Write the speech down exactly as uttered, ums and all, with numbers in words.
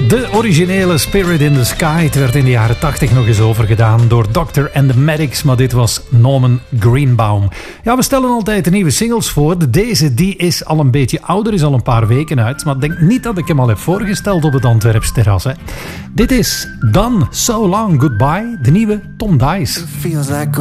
De originele Spirit in the Sky. Het werd in de jaren tachtig nog eens overgedaan door Doctor and the Medics, maar dit was Norman Greenbaum. Ja, we stellen altijd de nieuwe singles voor. Deze die is al een beetje ouder, is al een paar weken uit, maar denk niet dat ik hem al heb voorgesteld op het Antwerps terras. Hè. Dit is Done So Long Goodbye, de nieuwe Tom Dice.